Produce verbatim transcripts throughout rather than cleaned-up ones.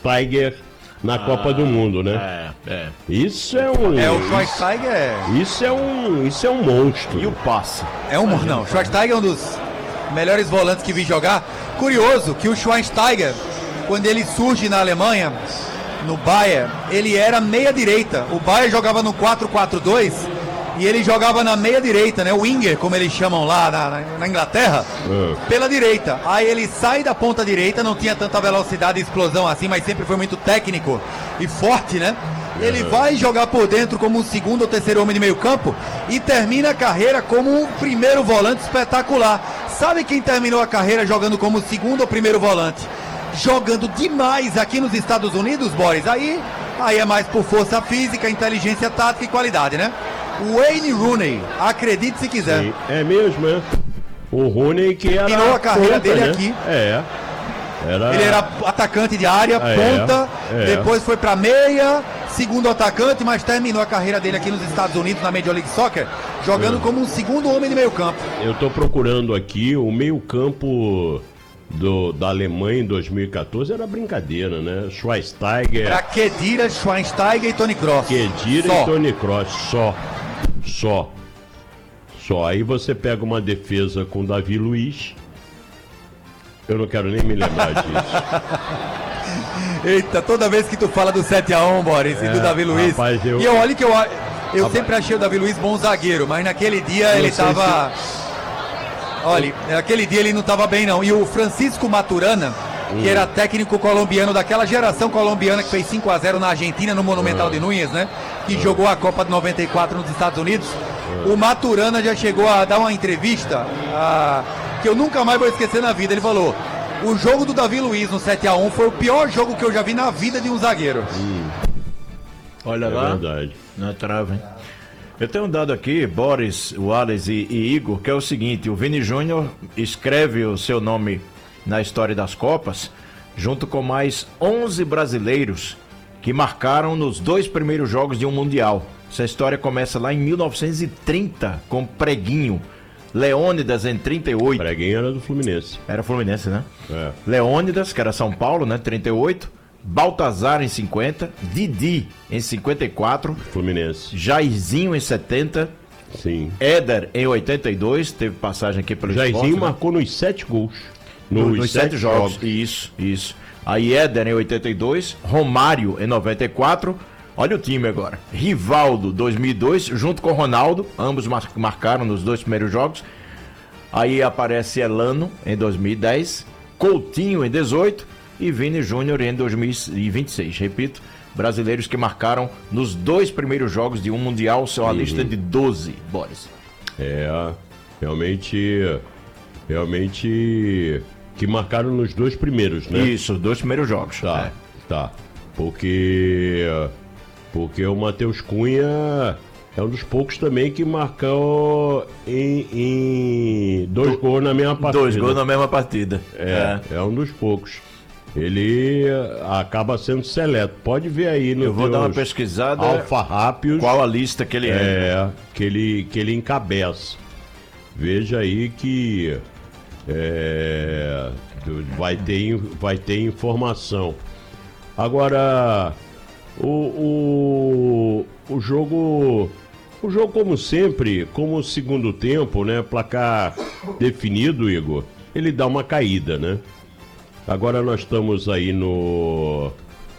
Schweinsteiger na ah, Copa do Mundo, né? É, é. Isso é um... É, o Schweinsteiger é... Isso é um, isso é um monstro. E o passe? É um... Não, o Schweinsteiger é um dos melhores volantes que vi jogar. Curioso que o Schweinsteiger, quando ele surge na Alemanha, no Bayern, ele era meia-direita. O Bayern jogava no quatro quatro dois e ele jogava na meia-direita, né? O winger, como eles chamam lá na, na Inglaterra, uhum. pela direita. Aí ele sai da ponta direita, não tinha tanta velocidade e explosão assim, mas sempre foi muito técnico e forte, né? Ele uhum. vai jogar por dentro como o segundo ou terceiro homem de meio campo e termina a carreira como um primeiro volante espetacular. Sabe quem terminou a carreira jogando como segundo ou primeiro volante? Jogando demais aqui nos Estados Unidos, Boris. Aí, aí é mais por força física, inteligência tática e qualidade, né? Wayne Rooney, acredite se quiser. Sim, é mesmo, é. O Rooney que era... Terminou a carreira ponta, dele né? aqui. É. Era... Ele era atacante de área, ah, ponta, é, é. depois foi pra meia, segundo atacante, mas terminou a carreira dele aqui nos Estados Unidos, na Major League Soccer, jogando é. como um segundo homem de meio campo. Eu tô procurando aqui o meio campo... Do, da Alemanha em dois mil e catorze era brincadeira, né? Schweinsteiger. Pra Khedira, Schweinsteiger e Toni Kroos. Khedira e Toni Kroos, só. Só. Só. Aí você pega uma defesa com Davi Luiz. Eu não quero nem me lembrar disso. Eita, toda vez que tu fala do sete a um, Boris, é, e do Davi Luiz. Rapaz, eu... E eu olho que eu, eu rapaz... sempre achei o Davi Luiz bom zagueiro, mas naquele dia eu ele tava. Se... Olha, aquele dia ele não estava bem não. E o Francisco Maturana, hum. que era técnico colombiano daquela geração colombiana que fez cinco a zero na Argentina, no Monumental ah. de Núñez, né? Que ah. jogou a Copa de noventa e quatro nos Estados Unidos. Ah. O Maturana já chegou a dar uma entrevista a... que eu nunca mais vou esquecer na vida. Ele falou: o jogo do Davi Luiz no sete a um foi o pior jogo que eu já vi na vida de um zagueiro. Hum. Olha é lá, verdade. Na trave, hein? Eu tenho um dado aqui, Boris, Wallace e, e Igor, que é o seguinte: o Vini Júnior escreve o seu nome na história das Copas, junto com mais onze brasileiros que marcaram nos dois primeiros jogos de um Mundial. Essa história começa lá em mil novecentos e trinta, com Preguinho, Leônidas em trinta e oito. Preguinho era do Fluminense. Era Fluminense, né? É. Leônidas, que era São Paulo, né? trinta e oito. Baltazar em cinquenta, Didi em cinquenta e quatro, Fluminense. Jairzinho em setenta, sim. Éder em oitenta e dois, teve passagem aqui pelo Jairzinho esporte, marcou né? nos sete gols. Nos, nos, nos sete, sete jogos. jogos. Isso, isso. Aí Éder em oitenta e dois, Romário em noventa e quatro. Olha o time agora. Rivaldo dois mil e dois, junto com Ronaldo, ambos mar- marcaram nos dois primeiros jogos. Aí aparece Elano em dois mil e dez, Coutinho em dezoito. E Vini Júnior em dois mil e vinte e seis, repito, brasileiros que marcaram nos dois primeiros jogos de um Mundial, são a uhum. lista de doze, Boris. É, realmente, realmente, que marcaram nos dois primeiros, né? Isso, os dois primeiros jogos. Tá, é. tá, porque, porque o Matheus Cunha é um dos poucos também que marcou em, em dois Do, gols na mesma partida. Dois gols na mesma partida. É, é, é um dos poucos. Ele acaba sendo seleto. Pode ver aí no Eu vou dar uma pesquisada. Alfarrápios. Qual a lista que ele é? É, que ele, que ele encabeça. Veja aí que é, vai, ter, vai ter informação. Agora, o, o, o jogo... O jogo, como sempre, como o segundo tempo, né? Placar definido, Igor, ele dá uma caída, né? Agora nós estamos aí no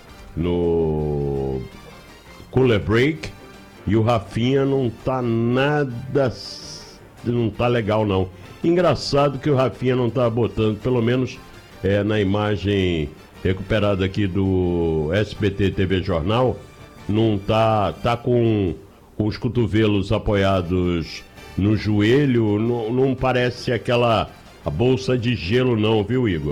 no cooler break e o Rafinha não tá nada, não tá legal não. Engraçado que o Rafinha não tá botando, pelo menos é, na imagem recuperada aqui do S B T T V Jornal, não tá, tá com, com os cotovelos apoiados no joelho, não, não parece aquela a bolsa de gelo não, viu, Igor?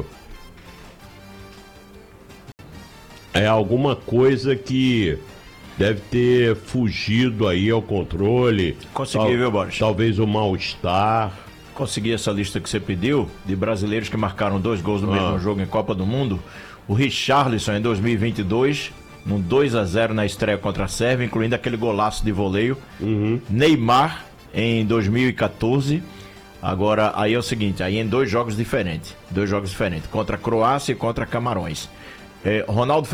É alguma coisa que deve ter fugido aí ao controle. Consegui, Tal, viu, Boris? Talvez o mal-estar. Consegui essa lista que você pediu, de brasileiros que marcaram dois gols no ah. mesmo jogo em Copa do Mundo. O Richarlison em dois mil e vinte e dois, num dois a zero na estreia contra a Sérvia, incluindo aquele golaço de voleio. Uhum. Neymar em dois mil e catorze. Agora, aí é o seguinte, aí em dois jogos diferentes. Dois jogos diferentes, contra a Croácia e contra Camarões. É, Ronaldo